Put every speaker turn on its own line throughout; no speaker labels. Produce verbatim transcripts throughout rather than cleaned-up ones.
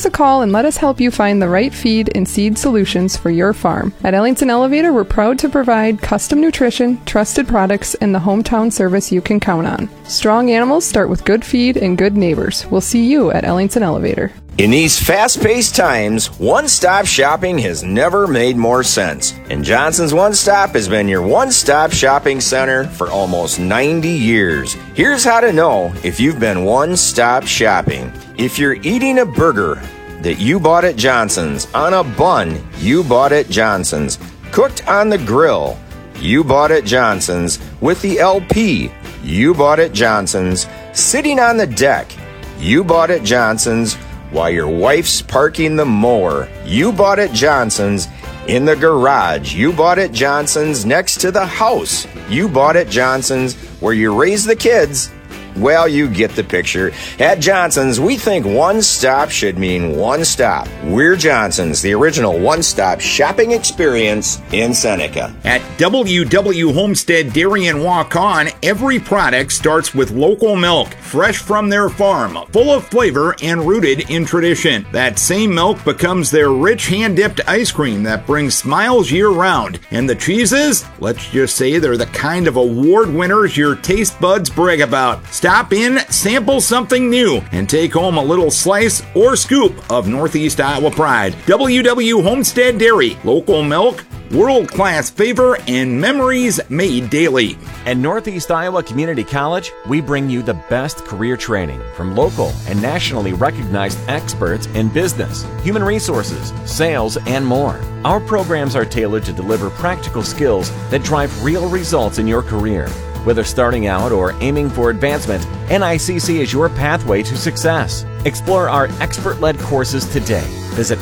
us a call and let us help you find the right feed and seed solutions for your farm. At Ellington Elevator, we're proud to provide custom nutrition, trusted products, and the hometown service you can count on. Strong animals start with good feed and good neighbors. We'll see you at Ellington Elevator.
In these fast-paced times, one-stop shopping has never made more sense. And Johnson's One Stop has been your one-stop shopping center for almost ninety years. Here's how to know if you've been one-stop shopping. If you're eating a burger that you bought at Johnson's, on a bun you bought at Johnson's, cooked on the grill you bought at Johnson's, with the L P you bought at Johnson's, sitting on the deck you bought at Johnson's, while your wife's parking the mower you bought at Johnson's, in the garage you bought at Johnson's, next to the house you bought at Johnson's, where you raise the kids. Well, you get the picture. At Johnson's, we think one stop should mean one stop. We're Johnson's, the original one-stop shopping experience in Seneca.
At W W Homestead Dairy and Walk-On, every product starts with local milk, fresh from their farm, full of flavor and rooted in tradition. That same milk becomes their rich hand-dipped ice cream that brings smiles year-round. And the cheeses? Let's just say they're the kind of award winners your taste buds brag about. Stop in, sample something new, and take home a little slice or scoop of Northeast Iowa pride. W W Homestead Dairy, local milk, world-class flavor, and memories made daily.
At Northeast Iowa Community College, we bring you the best career training from local and nationally recognized experts in business, human resources, sales, and more. Our programs are tailored to deliver practical skills that drive real results in your career. Whether starting out or aiming for advancement, N I C C is your pathway to success. Explore our expert-led courses today. Visit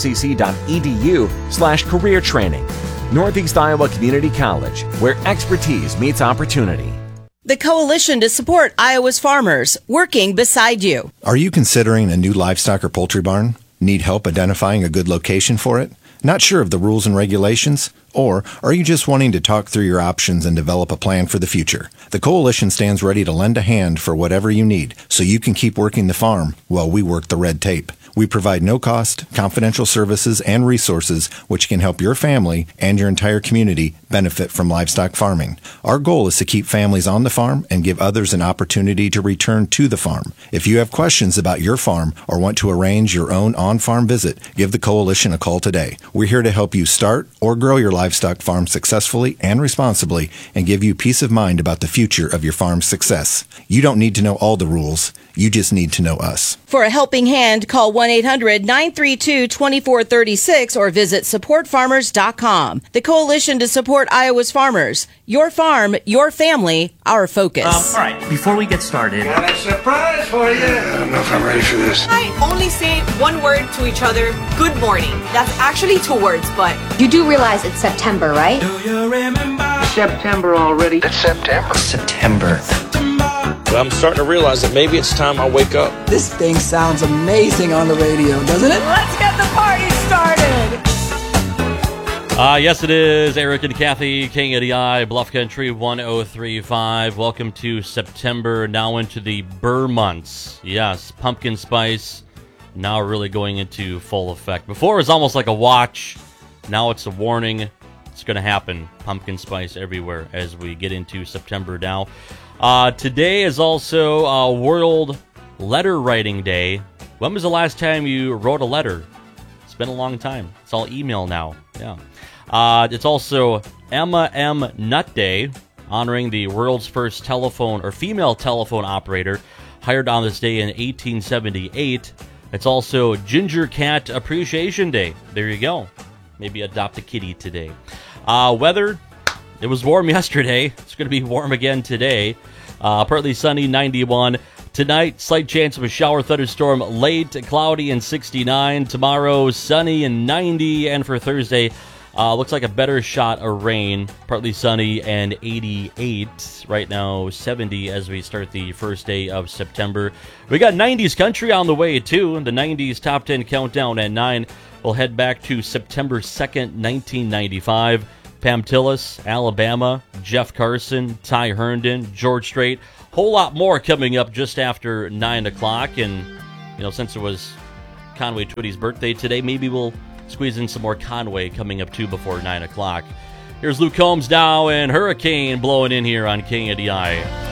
nicc.edu slash career training. Northeast Iowa Community College, where expertise meets opportunity.
The Coalition to Support Iowa's Farmers, working beside you.
Are you considering a new livestock or poultry barn? Need help identifying a good location for it? Not sure of the rules and regulations? Or are you just wanting to talk through your options and develop a plan for the future? The Coalition stands ready to lend a hand for whatever you need so you can keep working the farm while we work the red tape. We provide no-cost, confidential services and resources which can help your family and your entire community benefit from livestock farming. Our goal is to keep families on the farm and give others an opportunity to return to the farm. If you have questions about your farm or want to arrange your own on-farm visit, give the Coalition a call today. We're here to help you start or grow your livestock farm successfully and responsibly and give you peace of mind about the future of your farm's success. You don't need to know all the rules. You just need to know us.
For a helping hand, call one eight hundred nine three two two four three six or visit support farmers dot com. The Coalition to Support Iowa's Farmers. Your farm, your family, our focus.
Um, all right, before we get started...
Got a surprise for you. I don't know if I'm ready for this.
I only say one word to each other, good morning. That's actually two words, but...
You do realize it's September, right?
Do you remember?
September already.
It's September.
September.
But I'm starting to realize that maybe it's time I wake up.
This thing sounds amazing on the radio, doesn't it?
Let's get the party started!
Uh, yes, it is. Eric and Kathy, King of the Eye, Bluff Country one oh three point five. Welcome to September, now into the Burr months. Yes, pumpkin spice now really going into full effect. Before it was almost like a watch. Now it's a warning. It's going to happen. Pumpkin spice everywhere as we get into September now. Uh, today is also uh, World Letter Writing Day. When was the last time you wrote a letter? It's been a long time. It's all email now. Yeah. Uh, it's also Emma M. Nutt Day, honoring the world's first telephone or female telephone operator hired on this day in eighteen seventy-eight. It's also Ginger Cat Appreciation Day. There you go. Maybe adopt a kitty today. Uh, weather, it was warm yesterday. It's going to be warm again today. Uh, partly sunny, ninety-one. Tonight, slight chance of a shower thunderstorm late, cloudy and sixty-nine. Tomorrow, sunny and ninety. And for Thursday, uh, looks like a better shot of rain. Partly sunny and eighty-eight. Right now, seventy as we start the first day of September. We got nineties country on the way, too. The nineties top ten countdown at nine. We'll head back to September second, nineteen ninety-five. Pam Tillis, Alabama, Jeff Carson, Ty Herndon, George Strait. Whole lot more coming up just after nine o'clock. And, you know, since it was Conway Twitty's birthday today. Maybe we'll squeeze in some more Conway coming up, too, before nine o'clock. Here's Luke Combs now and Hurricane blowing in here on K A D I.